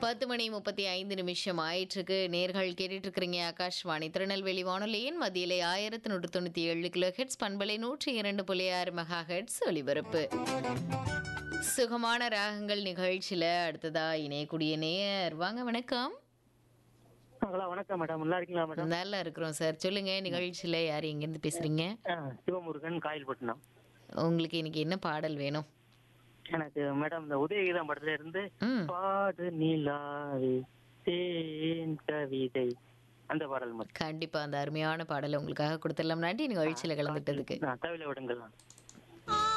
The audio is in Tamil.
10:35 ஆயிட்டிருக்கு. நேர்கள் கேட்டுட்டு இருக்கிறீங்க ஆகாஷ்வாணி திருநெல்வேலி வானொலியின் மத்தியிலே 1197 கிலோ ஹெட்ஸ் பண்பலை 102.6 மெகா ஹெட்ஸ் ஒலிபரப்பு. சுகமான ராகங்கள் நிகழ்ச்சியில அடுத்ததா இணையக்கூடிய நேயர் வாங்க. வணக்கம். வணக்கம் மேடம். நல்லா இருக்கீங்களா மேடம்? நல்லா இருக்கிறோம் சார். சொல்லுங்க, நிகழ்ச்சியில யார் எங்கிருந்து பேசுறீங்க? சிவமுருகன், காயல்பட்டினம். உங்களுக்கு இன்னைக்கு என்ன பாடல் வேணும்? எனக்கு மேடம் இந்த உதயகீதம் படத்துல இருந்து ம் பாடு நிலாவே தேன் கவிதை அந்த பாடல் மட்டும். கண்டிப்பா அந்த அருமையான பாடலை உங்களுக்காக கொடுத்துடலாம். நன்றி நிகழ்ச்சியில கலந்துட்டதுக்கு. தவில விடுங்கள்.